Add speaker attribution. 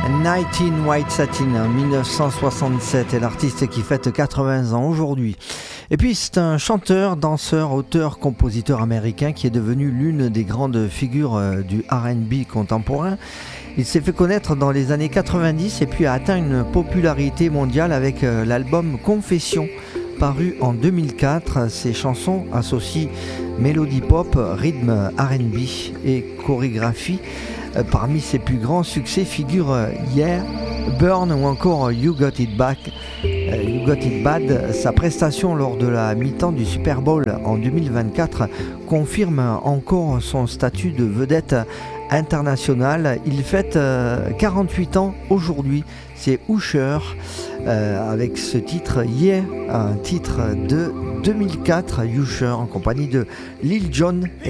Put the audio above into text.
Speaker 1: Night in White Satin, 1967, et l'artiste qui fête 80 ans aujourd'hui. Et puis c'est un chanteur, danseur, auteur, compositeur américain qui est devenu l'une des grandes figures du R&B contemporain. Il s'est fait connaître dans les années 90 et puis a atteint une popularité mondiale avec l'album Confession, paru en 2004. Ses chansons associent mélodie pop, rythme R&B et chorégraphie. Parmi ses plus grands succès figurent Yeah, Burn ou encore You Got It Back. You Got It Bad. Sa prestation lors de la mi-temps du Super Bowl en 2024 confirme encore son statut de vedette internationale. Il fête 48 ans aujourd'hui. C'est Usher avec ce titre Yeah, un titre de 2004. Usher en compagnie de Lil Jon